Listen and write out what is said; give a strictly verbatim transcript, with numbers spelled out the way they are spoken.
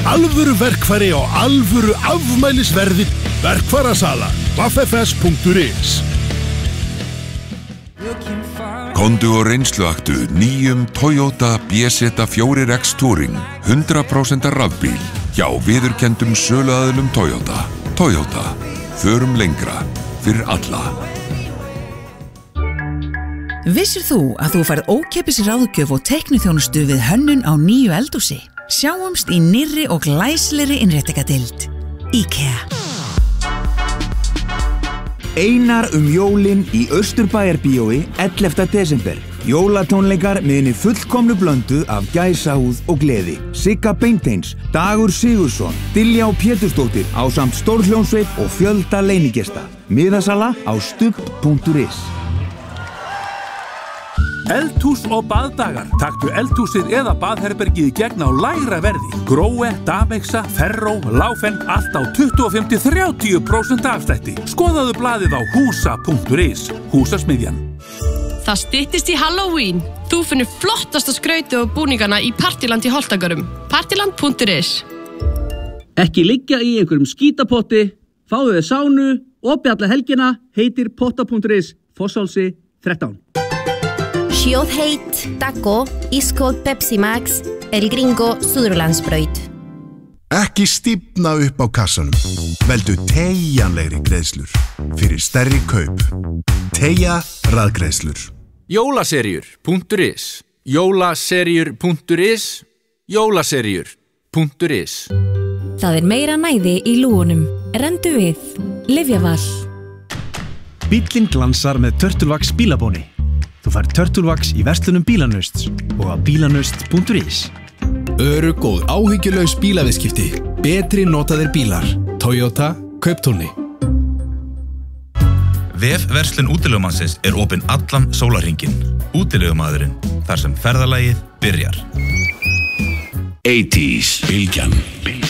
Alvöru verkfæri á alvöru afmælisverði. Verkfærasala f f s punktur is. Komdu og reynsluaktu nýjum Toyota B Z fjögur X Touring hundrað prósent rafbíl hjá viðurkenndum söluaðilum Toyota. Toyota. Förum lengra fyrir alla. Vissir þú að þú færð ókeypis ráðgjöf og teikniþjónustu við hönnun á nýju eldhúsi? Sjáumst í nýrri og glæsilegri innréttingadeild. IKEA. Einar um jólin í Austurbæjarbíói ellefta desember. Jólatónleikar með henni fullkomnu blöndu af gæsahúð og gleði. Sigga Beinteins, Dagur Sigursson, Diljá Pétursdóttir ásamt stórhljómsveit og fjölda leinigesta. Miðasala á stubb punktur is. Eldhús og baðdagar. Taktu eldhúsið eða baðherbergið í gegn á lægra verði. Gróe, Damexa, Ferró, Láfen, allt á tuttugu og fimm til þrjátíu prósent afslætti. Skoðaðu blaðið á húsa punktur is. Húsasmiðjan. Það styttist í Halloween. Þú finnur flottasta skrautið og búningana í Partyland í Holtagörum. Partyland punktur is. Ekki liggja í einhverjum skítapotti, fáðu þér sánu, opið alla helgina, heitir potta punktur is, Fossálsi þrettán. Sjóðheit, taco, ískold Pepsi Max, El Gringo, Suðurlandsbraut. Ekki stífna upp á kassanum. Veldu teygjanlegri greiðslur fyrir stærri kaup. Teygja raðgreiðslur. Jólaseríur punktur is. Jólaseríur punktur is. Jólaseríur punktur is. Það er meira næði í lúgunum. Rendu við. Lyfjaval. Bíllinn glansar með Turtulvax bílabóni. Þú fær Turtulvax í verslunum Bílanausts og á bílanust punktur is. Örugg og áhyggjulaus bílaviðskipti. Betri notaðir bílar. Toyota Kauptúni. Vefverslun útilegumannsins er opinn allan sólarhringinn. Útilegumaðurinn, þar sem ferðalagið byrjar. áttatíu Bylgjan.